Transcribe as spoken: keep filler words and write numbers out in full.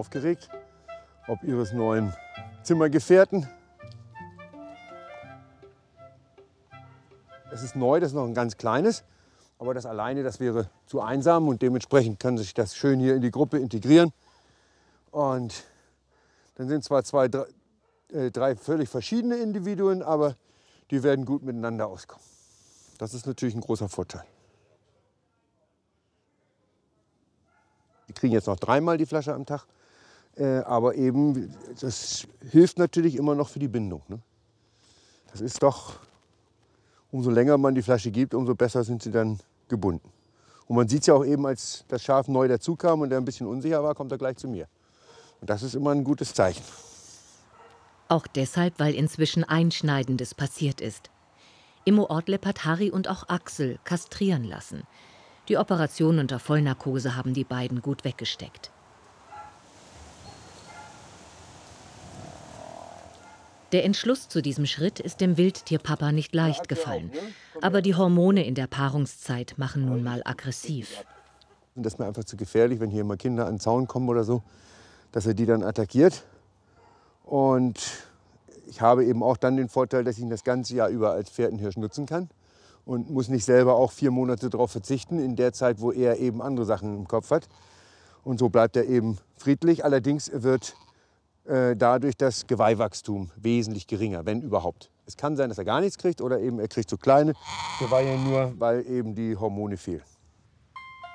aufgeregt, ob ihres neuen Zimmergefährten. Es ist neu, das ist noch ein ganz kleines, aber das alleine, das wäre zu einsam und dementsprechend kann sich das schön hier in die Gruppe integrieren. Und dann sind zwar zwei, drei, äh, drei völlig verschiedene Individuen, aber die werden gut miteinander auskommen. Das ist natürlich ein großer Vorteil. Die kriegen jetzt noch dreimal die Flasche am Tag, äh, aber eben, das hilft natürlich immer noch für die Bindung. Ne? Das ist doch, umso länger man die Flasche gibt, umso besser sind sie dann gebunden. Und man sieht es ja auch eben, als das Schaf neu dazukam und der ein bisschen unsicher war, kommt er gleich zu mir. Und das ist immer ein gutes Zeichen. Auch deshalb, weil inzwischen Einschneidendes passiert ist. Immo Ortlepp hat Harry und auch Axel kastrieren lassen. Die Operation unter Vollnarkose haben die beiden gut weggesteckt. Der Entschluss zu diesem Schritt ist dem Wildtierpapa nicht leicht gefallen. Aber die Hormone in der Paarungszeit machen nun mal aggressiv. Das ist mir einfach zu gefährlich, wenn hier mal Kinder an den Zaun kommen oder so, dass er die dann attackiert. Und ich habe eben auch dann den Vorteil, dass ich ihn das ganze Jahr über als Pferdenhirsch nutzen kann und muss nicht selber auch vier Monate darauf verzichten, in der Zeit, wo er eben andere Sachen im Kopf hat. Und so bleibt er eben friedlich. Allerdings wird äh, dadurch das Geweihwachstum wesentlich geringer, wenn überhaupt. Es kann sein, dass er gar nichts kriegt oder eben er kriegt so kleine Geweihe nur, weil eben die Hormone fehlen.